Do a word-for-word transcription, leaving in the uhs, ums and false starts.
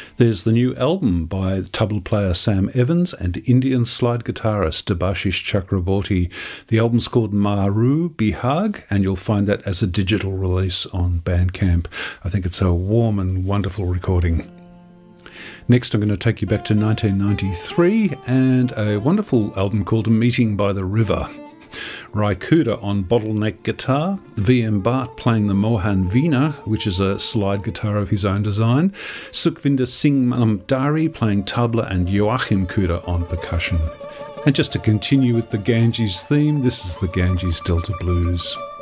There's the new album by tabla player Sam Evans and Indian slide guitarist Debashish Chakraborty. The album's called Maru Bihag, and you'll find that as a digital release on Bandcamp. I think it's a warm and wonderful recording. Next, I'm going to take you back to nineteen ninety-three and a wonderful album called Meeting by the River. Rai Kuda on bottleneck guitar, V M Bhatt playing the Mohan Veena, which is a slide guitar of his own design, Sukhvinder Singh Manamdari playing tabla, and Joachim Kuda on percussion. And just to continue with the Ganges theme, this is the Ganges Delta Blues.